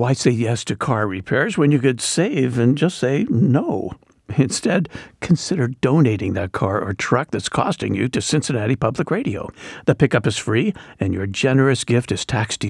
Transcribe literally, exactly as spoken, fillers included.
Why say yes to car repairs when you could save and just say no? Instead, consider donating that car or truck that's costing you to Cincinnati Public Radio. The pickup is free, and your generous gift is tax deductible.